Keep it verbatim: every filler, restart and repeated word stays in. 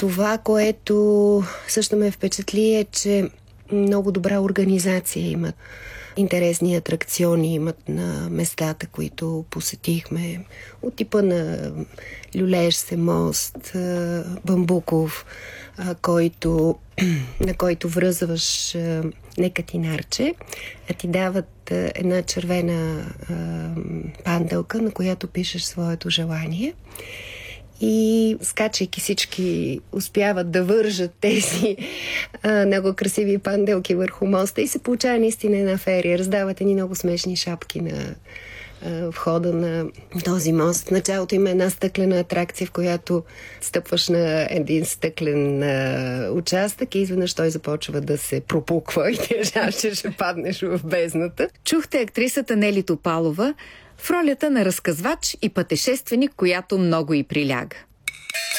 Това, което също ме впечатли е, че много добра организация имат. Интересни атракциони имат на местата, които посетихме. От типа на Люлеещ се мост, Бамбуков, който, на който връзваш не катинарче, а ти дават една червена панделка, на която пишеш своето желание. И скачайки всички успяват да вържат тези а, много красиви панделки върху моста и се получава наистина една ферия. Раздават едни много смешни шапки на а, входа на този мост. В началото има една стъклена атракция, в която стъпваш на един стъклен а, участък и изведнъж той започва да се пропуква и ти жал, че ще паднеш в бездната. Чухте актрисата Нели Топалова в ролята на разказвач и пътешественик, която много й приляга.